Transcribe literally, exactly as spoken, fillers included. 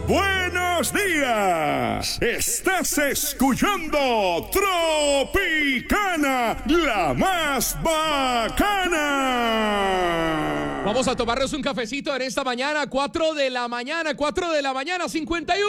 buenos días. Estás escuchando Tropicana, la más bacana. Vamos a tomarnos un cafecito en esta mañana, cuatro de la mañana, cuatro de la mañana, cincuenta y uno.